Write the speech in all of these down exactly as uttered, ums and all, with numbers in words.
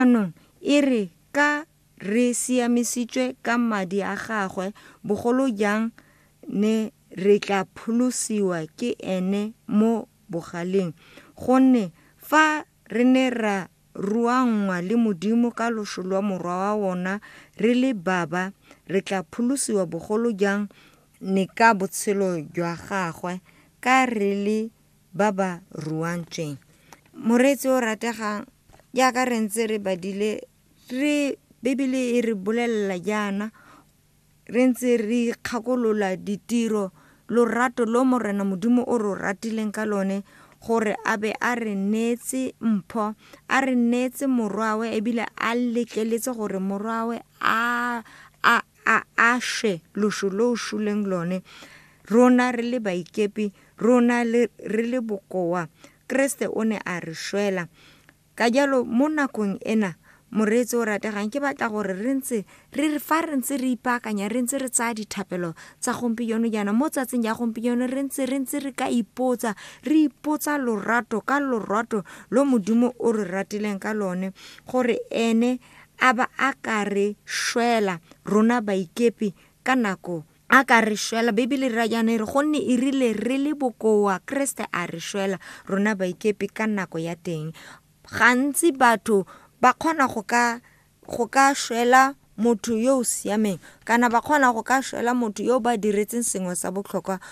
anong e re ka re siamisitswe ka madi a gagwe bogolo jang ne re tla pholosiwa ke ene mo bogaleng, gonne fa re ne ra ruangwa le Modimo ka loso lwa morwa wa wona re le baba re tla pholosiwa bogolo jang ne ka botshelo jwa gagwe ka re le ba ba ruantsweng. Moreetsi o rategang, jaaka re ntse re badile re Bibele e re bolelela jaana re ntse re kgakolola ditiro lorato lo Morena Modimo o re ratileng ka lone, gore a be a re neetse mpho, a re neetse morwawe ebile a letleletse gore morwawe a a a a she loso lo o shuleng lone. Rona re le baikepi, rona re le bokoa, Kriste o ne a re shwela. Ka jalo mo nakong ena moreetsi o rategang, ke batla gore re ntse re fa re ntse re ipaakanya re ntse re tsaya dithapelo tsa gompieno jaana mo tsatsing ya gompieno re ntse re ntse re ka ipotsa re ipotsa lorato ka lorato lo Modimo o re ratileng ka lone, gore ene a ba a ka re shwela rona baikepi ka nako a ka re shwela. Bibele ra jaana re gonne e rile re le bokoa, Kriste a re shwela rona baikepi ka nako ya teng. Gantsi batho ba kgona go ka go ka shwela motho yo o siameng, kana ba kgona go ka shwela motho yo ba diretseng sengwe sa botlhokwa,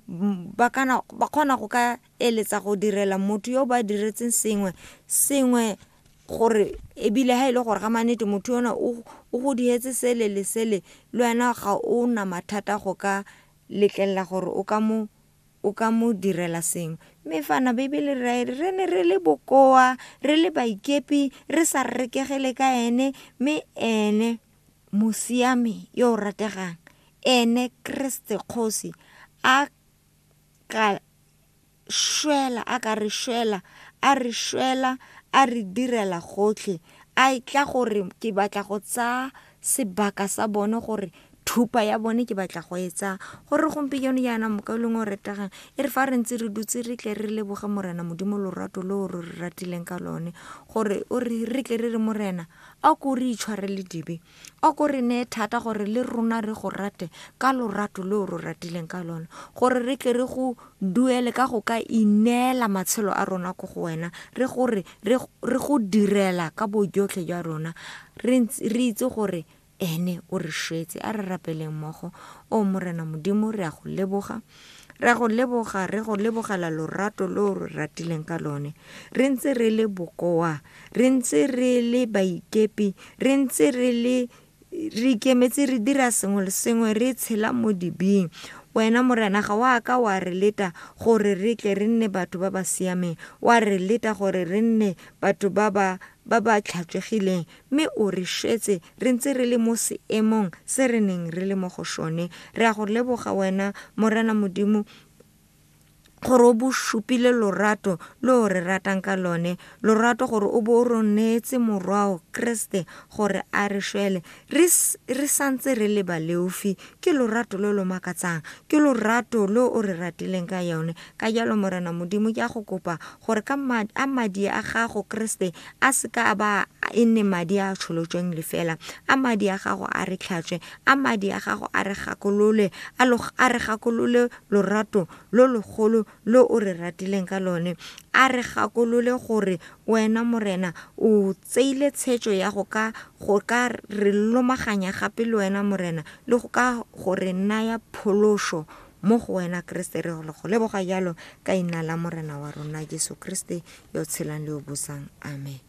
ba kana ba kgona go ka eletsa go direla motho yo ba diretseng sengwe sengwe gore ebile ha ile gore ga manete motho yona o go dietse sele le sele le wena ga o na mathata go ka letlelela gore o ka mo o ka mo direla sengwe. Mme fana Bibele re re ne re le bokoa re le baikepi re sa rekegele ka ene, mme ene mosiame yo rategang, ene Kriste Kgosi a ka shwela a ka re shwela a re shwela a re direla gotlhe. A itla gore ke batla go tsa sebaka sa bone gore thupa ya bone ke batla go etsa gore gompieno yana mo kaolong o rategang e re fa re ntse re dutse re tle re leboga Morena Modimo lorato lo re ratileng ka lone, gore o re re tle re re Morena a ko re itshwarele dibe, a ko re ne thata gore le rona re go rate ka lorato lo re ratileng ka lone, gore re tle re go duele ka go ka ineela matshelo a rona go go wena, re gore re go direla ka bojotlhe jwa rona, re itse gore ene o re shwetse. A re rapeleng mmogo. O Morena Modimo re a go leboga, re a go leboga, re go lebogela lorato lo re ratileng ka lone, re ntse re le bokoa, re ntse re le baikepi, re ntse re le re ikemetse re dira sengwe le sengwe re tshela mo dibing. Wena Morena ga wa ka wa re leta gore re tle re nne batho ba ba siameng, wa re leta gore re nne batho ba ba ba ba tlhatswegileng, mme o re shetse re ntse re le mo seemong se re neng re le mo go sone. Re a go leboga wena Morena Modimo gore o bo shupile lorato lo re ratang ka lone, lorato gore o bo ro neetse morwao Kriste gore a re shwele re re santse re le baleufi. Ke lorato lo lo makatsang, ke lorato lo o re ratileng ka yone. Ka jalo Morena Modimo ke a go kopa gore ka a madi a gago Kriste a seka a ba e nne madi a tsholotsweng le fela, a madi a gago a re tlhatswe, a madi a gago a re gakolole, a re gakolole lorato lo logolo lo o re ratileng ka lone, a re gakolole gore wena Morena o tseile tshetso ya go ka go ka re lomaganya gape le wena Morena, le go ka gore naya pholoso mo go wena Kriste. Re go leboga jalo ka ina la Morena wa rona Jesu Kriste yo tshelang le o busang. Amen.